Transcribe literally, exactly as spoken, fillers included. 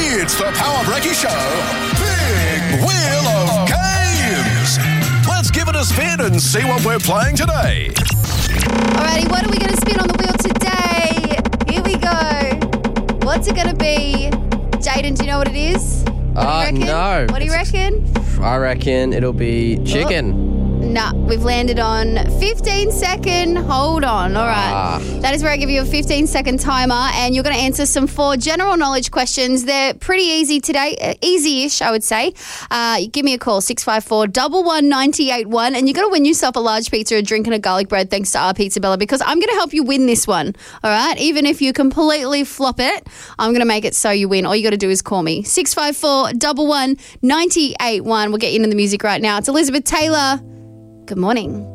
It's the Power Breaky Show. Big Wheel of Games. Let's give it a spin and see what we're playing today. Alrighty, what are we going to spin on the wheel today? Here we go. What's it going to be? Jaden, do you know what it is? What Uh, do you reckon? no. What do you reckon? I reckon it'll be chicken. Nah, we've landed on fifteen second. Hold on. All right. Ah. That is where I give you a fifteen second timer, and you're going to answer some four general knowledge questions. They're pretty easy today, uh, easy-ish, I would say. Uh, you give me a call, six five four, one one, nine eight one, and you're going to win yourself a large pizza, a drink, and a garlic bread thanks to our Pizza Bella, because I'm going to help you win this one. All right? Even if you completely flop it, I'm going to make it so you win. All you got to do is call me, six five four, one one, nine eight one. We'll get you into the music right now. It's Elizabeth Taylor. Good morning.